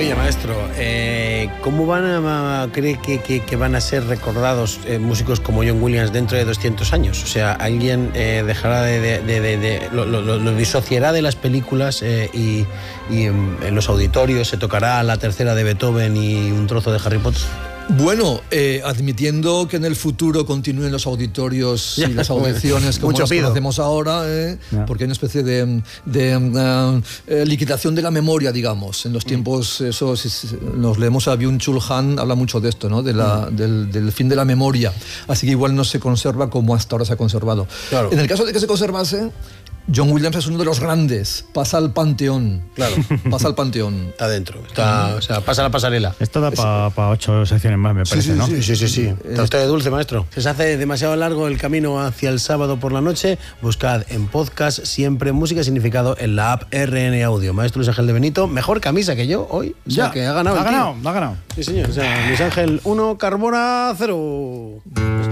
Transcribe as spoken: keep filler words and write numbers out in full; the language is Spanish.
Oye, maestro, eh, ¿cómo van a, cree que, que, que van a ser recordados eh, músicos como John Williams dentro de doscientos años? O sea, ¿alguien eh, dejará de, de, de, de, de lo, lo, lo disociará de las películas eh, y, y en, en los auditorios se tocará la tercera de Beethoven y un trozo de Harry Potter? Bueno, eh, admitiendo que en el futuro continúen los auditorios y las audiciones como las conocemos ahora, eh, yeah. porque hay una especie de, de uh, eh, liquidación de la memoria, digamos. En los tiempos, mm. eso, si, si nos leemos a Byung-Chul Han, habla mucho de esto, ¿no? de la, mm. del, del fin de la memoria. Así que igual no se conserva como hasta ahora se ha conservado. Claro. En el caso de que se conservase, John Williams es uno de los grandes, pasa al panteón. Claro. Pasa al panteón. Está dentro, está, o sea, pasa la pasarela. Esto da para pa ocho secciones más, me parece, sí, sí, ¿no? Sí, sí, sí. sí. Está usted de dulce, maestro. Se hace demasiado largo el camino hacia el sábado por la noche. Buscad en podcast siempre música y significado en la app R N Audio. Maestro Luis Ángel de Benito, mejor camisa que yo hoy. O sea, ya, que ha ganado ha el ganado, tío. ha ganado. Sí, señor. O sea, Luis Ángel uno, Carbona cero.